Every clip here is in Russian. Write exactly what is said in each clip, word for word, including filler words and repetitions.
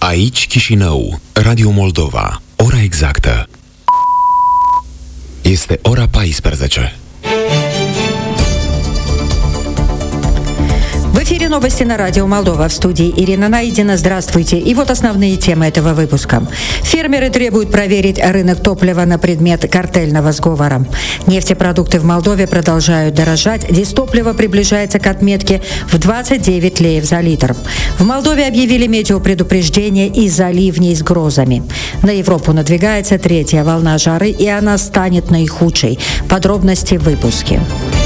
Aici Chișinău, Radio Moldova, ora exactă. Este ora paisprezece. В эфире новости на радио Молдова. В студии Ирина Найдина. Здравствуйте. И вот основные темы этого выпуска. Фермеры требуют проверить рынок топлива на предмет картельного сговора. Нефтепродукты в Молдове продолжают дорожать. Дистопливо приближается к отметке в двадцать девять леев за литр. В Молдове объявили метеопредупреждение из-за ливней с грозами. На Европу надвигается третья волна жары, и она станет наихудшей. Подробности в выпуске.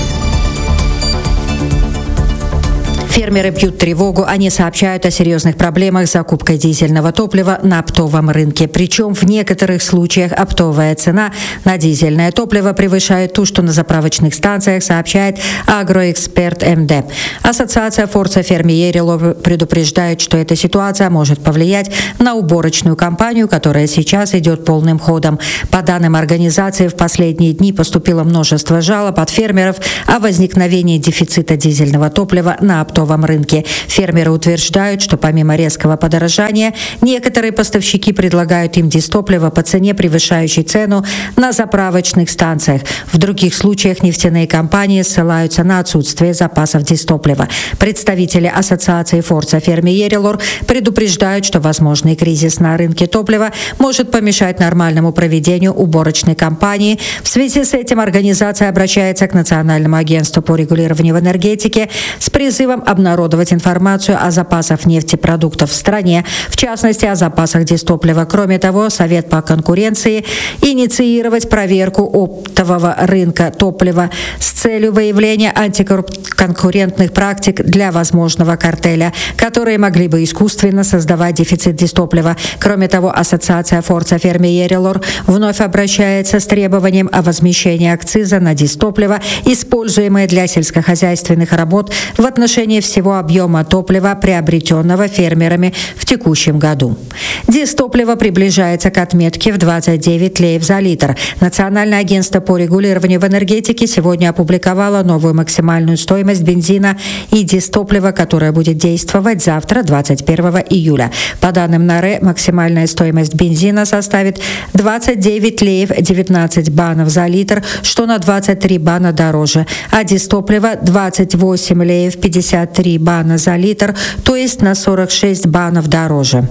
Фермеры бьют тревогу, они сообщают о серьезных проблемах с закупкой дизельного топлива на оптовом рынке. Причем в некоторых случаях оптовая цена на дизельное топливо превышает ту, что на заправочных станциях, сообщает Агроэксперт МД. Ассоциация Форца Фермиерилор предупреждает, что эта ситуация может повлиять на уборочную кампанию, которая сейчас идет полным ходом. По данным организации, в последние дни поступило множество жалоб от фермеров о возникновении дефицита дизельного топлива на оптовом рынке. Фермеры утверждают, что помимо резкого подорожания, некоторые поставщики предлагают им дистопливо по цене, превышающей цену на заправочных станциях. В других случаях нефтяные компании ссылаются на отсутствие запасов дистоплива. Представители ассоциации Форца Фермиерилор предупреждают, что возможный кризис на рынке топлива может помешать нормальному проведению уборочной кампании. В связи с этим организация обращается к Национальному агентству по регулированию в энергетике с призывом обнародовать информацию о запасах нефтепродуктов в стране, в частности, о запасах дистоплива. Кроме того, Совет по конкуренции инициировать проверку оптового рынка топлива с целью выявления антиконкурентных практик для возможного картеля, которые могли бы искусственно создавать дефицит дистоплива. Кроме того, Ассоциация Форца Фермиерилор вновь обращается с требованием о возмещении акциза на дистопливо, используемое для сельскохозяйственных работ в отношении всего объема топлива, приобретенного фермерами в текущем году. Дистопливо приближается к отметке в двадцать девять леев за литр. Национальное агентство по регулированию в энергетике сегодня опубликовало новую максимальную стоимость бензина и дистоплива, которая будет действовать завтра, двадцать первого июля. По данным НАРЭ, максимальная стоимость бензина составит двадцать девять леев девятнадцать банов за литр, что на двадцать три бана дороже, а дистопливо двадцать восемь леев пятьдесят три бана за литр, то есть на сорок шесть банов дороже.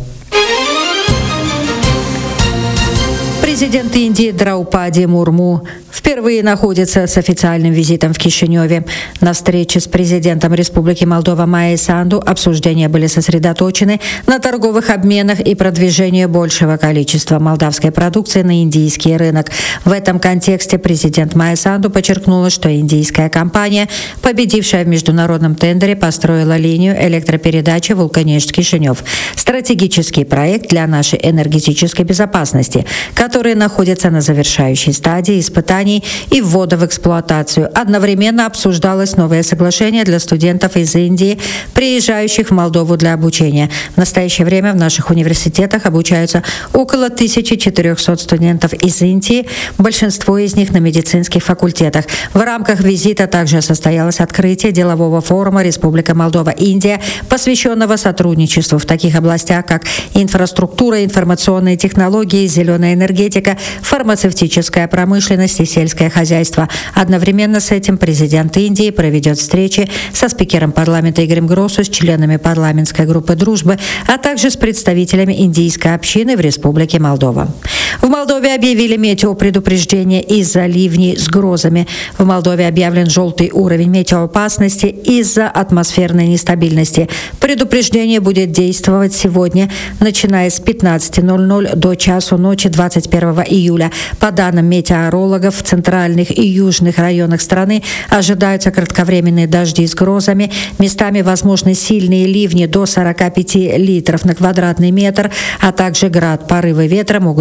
Президент Индии Драупади Мурму впервые находится с официальным визитом в Кишиневе. На встрече с президентом Республики Молдова Майей Санду обсуждения были сосредоточены на торговых обменах и продвижении большего количества молдавской продукции на индийский рынок. В этом контексте президент Майя Санду подчеркнула, что индийская компания, победившая в международном тендере, построила линию электропередачи Вулканешт-Кишинев. Стратегический проект для нашей энергетической безопасности, который находится на завершающей стадии испытаний и ввода в эксплуатацию. Одновременно обсуждалось новое соглашение для студентов из Индии, приезжающих в Молдову для обучения. В настоящее время в наших университетах обучаются около тысячи четырехсот студентов из Индии, большинство из них на медицинских факультетах. В рамках визита также состоялось открытие делового форума «Республика Молдова-Индия», посвященного сотрудничеству в таких областях, как инфраструктура, информационные технологии, зеленая энергетика, фармацевтическая промышленность и сельское хозяйство. Одновременно с этим президент Индии проведет встречи со спикером парламента Игорем Гросу, с членами парламентской группы дружбы, а также с представителями индийской общины в Республике Молдова. В Молдове объявили метеопредупреждение из-за ливней с грозами. В Молдове объявлен желтый уровень метеоопасности из-за атмосферной нестабильности. Предупреждение будет действовать сегодня, начиная с пятнадцати ноль-ноль до часу ночи двадцать первого июля. По данным метеорологов, в центральных и южных районах страны ожидаются кратковременные дожди с грозами. Местами возможны сильные ливни до сорока пяти литров на квадратный метр, а также град. Порывы ветра могут достигать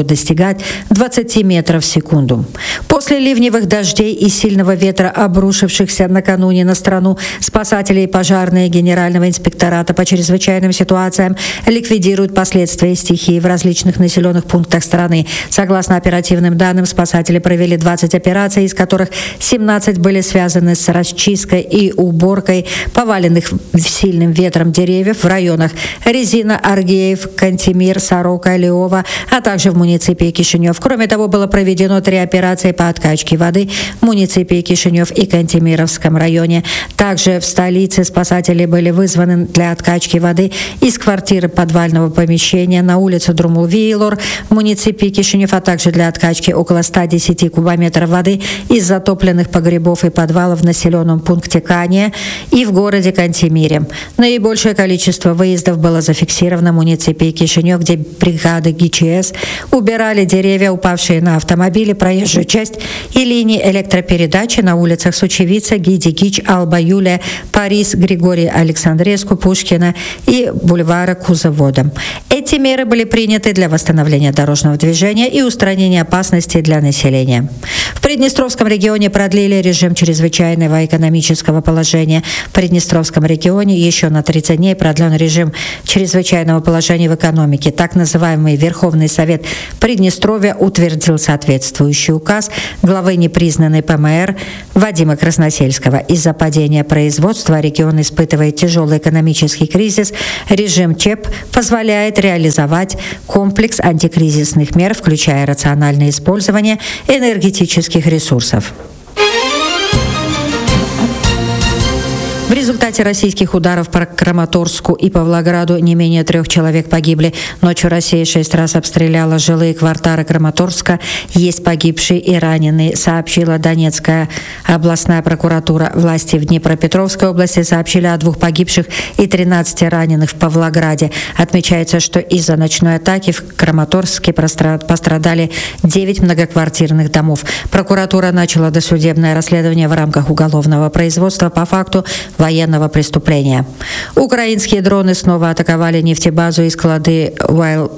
достигать двадцать метров в секунду. После ливневых дождей и сильного ветра, обрушившихся накануне на страну, спасатели и пожарные Генерального инспектората по чрезвычайным ситуациям ликвидируют последствия стихии в различных населенных пунктах страны. Согласно оперативным данным, спасатели провели двадцать операций, из которых семнадцать были связаны с расчисткой и уборкой поваленных сильным ветром деревьев в районах Резина, Аргеев, Кантемир, Сорока, Леова, а также в муниципии Кишинев. Кроме того, было проведено три операции по откачке воды в муниципии Кишинев и Кантемировском районе. Также в столице спасатели были вызваны для откачки воды из квартиры подвального помещения на улице Друмул-Вейлор в муниципии Кишинев, а также для откачки около ста десяти кубометров воды из затопленных погребов и подвалов в населенном пункте Кания и в городе Кантемире. Наибольшее количество выездов было зафиксировано в муниципии Кишинев, где бригады ГЧС убирали деревья, упавшие на автомобили, проезжую часть и линии электропередачи на улицах Сучевица, Гиди-Гич, Алба, Юлия, Парис, Григорий Александреску, Пушкина и бульвара Кузовода. Эти меры были приняты для восстановления дорожного движения и устранения опасностей для населения. В Приднестровском регионе продлили режим чрезвычайного экономического положения. В Приднестровском регионе еще на тридцать дней продлен режим чрезвычайного положения в экономике. Так называемый Верховный Совет Приднестровья утвердил соответствующий указ главы непризнанной ПМР Вадима Красносельского. Из-за падения производства регион испытывает тяжелый экономический кризис. Режим ЧЕП позволяет реализовать комплекс антикризисных мер, включая рациональное использование энергетических ресурсов. В результате российских ударов по Краматорску и Павлограду не менее трех человек погибли. Ночью Россия шесть раз обстреляла жилые кварталы Краматорска. Есть погибшие и раненые, сообщила Донецкая областная прокуратура. Власти в Днепропетровской области сообщили о двух погибших и тринадцати раненых в Павлограде. Отмечается, что из-за ночной атаки в Краматорске пострадали девять многоквартирных домов. Прокуратура начала досудебное расследование в рамках уголовного производства по факту военного преступления. Украинские дроны снова атаковали нефтебазу и склады Wild...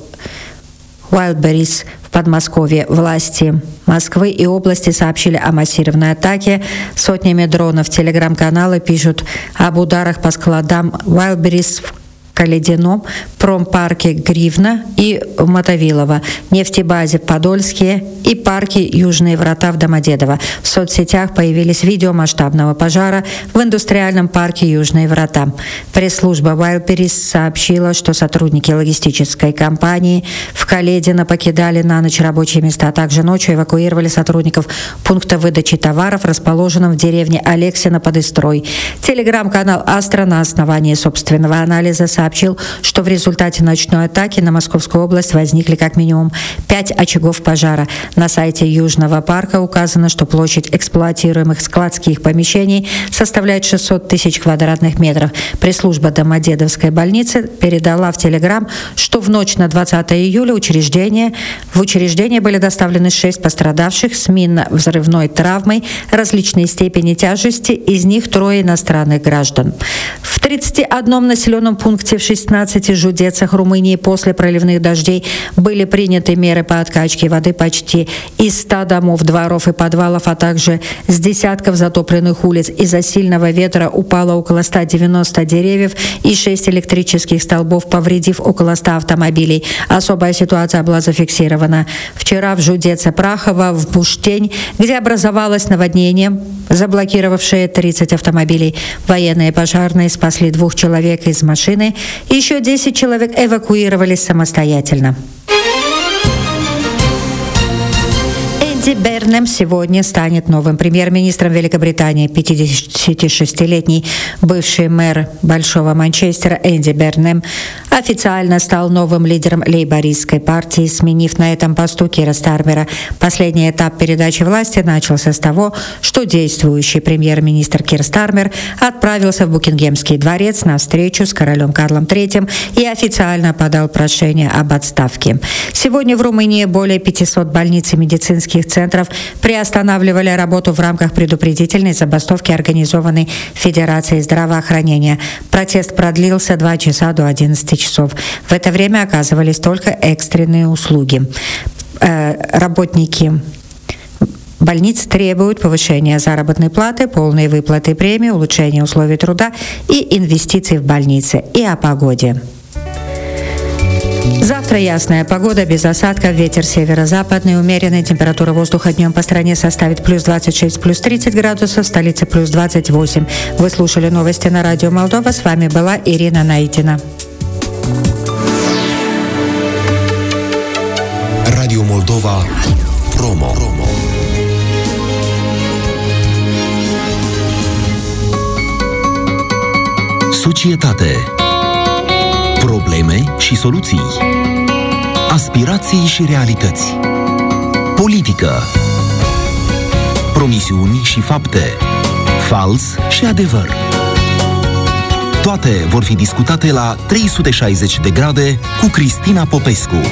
Wildberries в Подмосковье. Власти Москвы и области сообщили о массированной атаке сотнями дронов. Телеграм-каналы пишут об ударах по складам Wildberries в Каледино, промпарке Гривна и Мотовилово, нефтебазе в Подольске и парке Южные Врата в Домодедово. В соцсетях появились видео масштабного пожара в индустриальном парке Южные Врата. Пресс-служба Wildberries сообщила, что сотрудники логистической компании в Каледино покидали на ночь рабочие места, а также ночью эвакуировали сотрудников пункта выдачи товаров, расположенном в деревне Алексина под Истрой. Телеграм-канал «Астра» на основании собственного анализа сообщил, что в результате ночной атаки на Московскую область возникли как минимум пять очагов пожара. На сайте Южного парка указано, что площадь эксплуатируемых складских помещений составляет шестьсот тысяч квадратных метров. Пресс-служба Домодедовской больницы передала в Телеграм, что в ночь на двадцатое июля учреждение, в учреждение были доставлены шесть пострадавших с минно-взрывной травмой различной степени тяжести, из них трое иностранных граждан. В тридцати одном населенном пункте в шестнадцати жудецах Румынии после проливных дождей были приняты меры по откачке воды почти из ста домов, дворов и подвалов, а также с десятков затопленных улиц. Из-за сильного ветра упало около ста девяноста деревьев и шесть электрических столбов, повредив около ста автомобилей. Особая ситуация была зафиксирована вчера в Жудеце-Прахово, в Буштень, где образовалось наводнение, заблокировавшее тридцать автомобилей. Военные и пожарные спасли двух человек из машины, еще десять человек эвакуировались самостоятельно. Энди Бернем сегодня станет новым премьер-министром Великобритании. пятидесятишестилетний бывший мэр Большого Манчестера Энди Бернем официально стал новым лидером лейбористской партии, сменив на этом посту Кира Стармера. Последний этап передачи власти начался с того, что действующий премьер-министр Кир Стармер отправился в Букингемский дворец на встречу с королем Карлом третьим и официально подал прошение об отставке. Сегодня в Румынии более пятисот больниц и медицинских центров приостанавливали работу в рамках предупредительной забастовки, организованной Федерацией здравоохранения. Протест продлился два часа до одиннадцати часов. В это время оказывались только экстренные услуги. Работники больниц требуют повышения заработной платы, полной выплаты премий, улучшения условий труда и инвестиций в больницы. И о погоде. Завтра ясная погода, без осадков, ветер северо-западный, умеренный, температура воздуха днем по стране составит плюс двадцать шесть, плюс тридцать градусов, столица плюс двадцать восемь. Вы слушали новости на радио Молдова, с вами была Ирина Наитина. Radio Moldova Promo. Societate. Probleme și soluții. Aspirații și realități. Politică. Promisiuni și fapte. Fals și adevăr. Toate vor fi discutate la trei sute șaizeci de grade cu Cristina Popescu.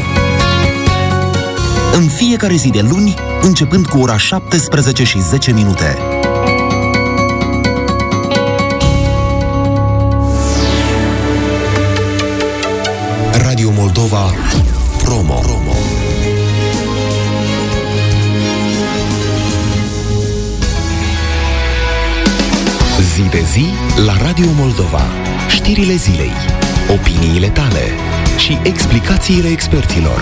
În fiecare zi de luni, începând cu ora șaptesprezece și zece minute. Radio Moldova Promo. Zi de zi la Radio Moldova. Știrile zilei, opiniile tale și explicațiile experților.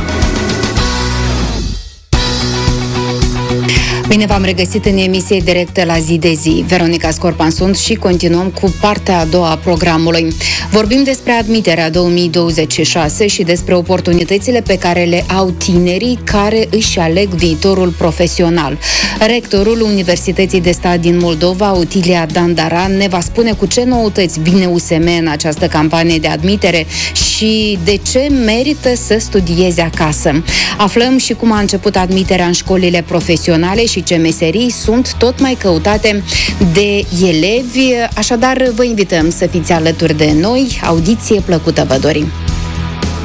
Bine v-am regăsit în emisie directă la Zi de Zi. Veronica Scorpan sunt și continuăm cu partea a doua a programului. Vorbim despre admiterea două mii douăzeci și șase și despre oportunitățile pe care le au tinerii care își aleg viitorul profesional. Rectorul Universității de Stat din Moldova, Otilia Dandaran, ne va spune cu ce noutăți vine U S M în această campanie de admitere și de ce merită să studieze acasă. Aflăm și cum a început admiterea în școlile profesionale și ce meserii sunt tot mai căutate de elevi. Așadar, vă invităm să fiți alături de noi. Audiție plăcută vă dorim!